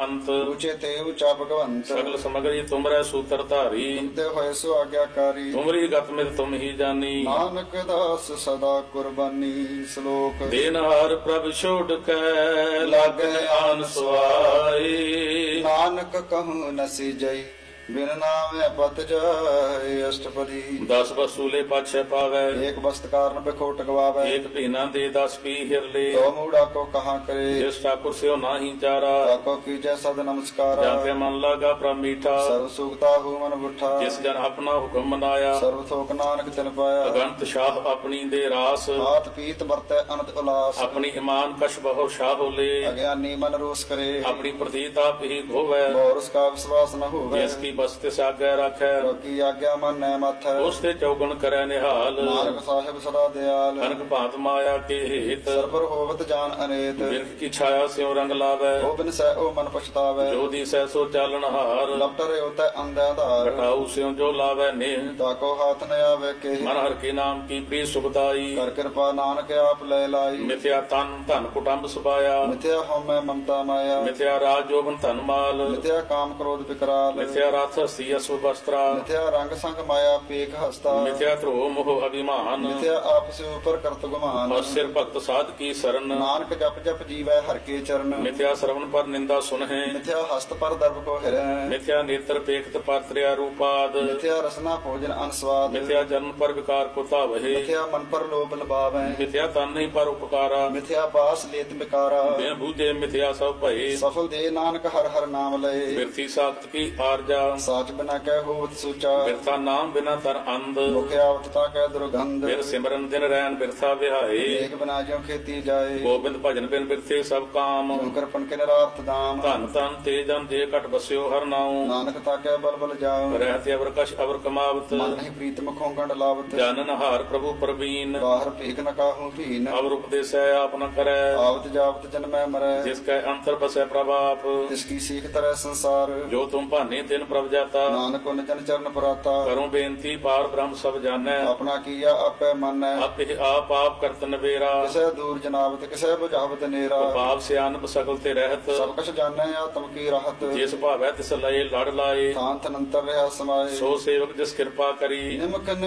ਅੰਤ। ऊंचे ते ऊंचा भगवंत, सगल समगरी तुमरै सूत्र धारी। तुमते होए सो आज्ञाकारी, तुमरी गत मित तुम ही जानी। नानक दास सदा कुर्बानी। श्लोक देनहार प्रभ छोड़ कै लागे आन सुआई। नानक कहूँ नसी जई, बिन नामे पत जाय। अष्टपदी दस वसूले पाछे पावै। एक वस्त कारण बिखोट गवावै, एक पीना दे दस पी हिर ले। तो मूढ़ा को कहाँ करे, जिस ठाकुर से नाही चारा। ताको कीजै सद नमस्कारा। जाके मन लागा प्रभ मीठा। सर्व सुखता हूँ मन बुठा, जिस जन अपना हुक्म मनाया। सर्व थोक नानक तिन पाया। अगंत शाह अपनी दे रास। हाथ पीत बरतै अनंत उलास, अपनी ईमान कश बहु शाह ले। अज्ञानी मन रोष करे, अपनी प्रतीत आप ही घोवै। और उसका विश्वास न होवे। जिसकी बस्ते सागे रखै। की आज्ञा मन न मथ, उसते चौगन करै निहाल। नानक साहिब सदा दयाल। अनक भांत माया के हित। सरबर होवत जान अनेत, बिरख की छाया स्यों रंग लावै। ओ बिन सै ओ मन पछतावै। जो दिसै सो चालन हार। लपट होता अंधा धार, घटाऊ स्यों जो लावै नेह। ताको हाथ न आवे के। मन हर के नाम की प्रिय सुखदाई। कर कृपा नानक आप ले लाई। मिथ्या तन धन कुटुंब सुपाया। मिथ्या होमै ममता माया, मिथ्या राज जोबन धन माल। मिथ्या काम क्रोध विकराल। मिथ्या रथ हस्ती अशुभ वस्त्रा। मिथ्या रंग संग माया पेख हस्ता। मिथ्या ध्रोह मोह अभिमान। मिथ्या आपसे ऊपर करत गुमान। और सिर भक्त साध की शरण। नानक जप जप जीवै हर के चरण। मिथ्या श्रवण पर निंदा सुनहि। मिथ्या हस्त पर दर्भ को हिरै। मिथ्या नेत्र पेखत पर त्रिया रूपाद। मिथ्या रसना भोजन अनस्वाद। मिथ्या जन्म पर विकार को तावहि। मिथ्या मन पर लोभ लबावै। मिथ्या तन नहीं पर उपकारा। मिथ्या बास लेत बिकारा। बिन बूझे मिथ्या सब भये। सफल दे नानक हर हर नाम लय। बिरथी साख्त की आरजा। साच बिना कह होवत सूचा। बिरथा नाम बिना तर अंध। मुख आवतता कह दुर्गंध। बिर सिमरन दिन रैन बिरथा विहाए। एक बिना ज्यों खेती जाए। गोबिंद भजन बिन बिरथे सब काम। कृपन के निरार्थ दाम। धन तन तेजन जे कट बस्यो हर नाऊ। नानक ताकै बल बल जाओ। रहते अवर कश अवर कमावत। मन नहीं प्रीत मुखों गंड लावत। जानन हार प्रभु प्रवीण। बाहर भीख न काहू भीन। अवर उपदेश आप न करे। आवत जावत जन्मै मरै। जिसका अंतर बसै प्रभाप। तिसकी सीख तरह संसार। जो तुम भाने तिन प्रभ जाता। नानक उन जन चरण पराता। करूं बेनती पार ब्रह्म सब जानै। अपना किया आपै मानै। आपे आप करत नबेरा। किसै दूर जनावत किसै बुझावत नेरा। पाप से अनब सकल ते रहत। सब कछ जानै आत्म की राहत। जिस भावै तिस लये लड़ लाए। थान थनंतर रहा समाये। सो सेवक जिस कृपा करी। निमक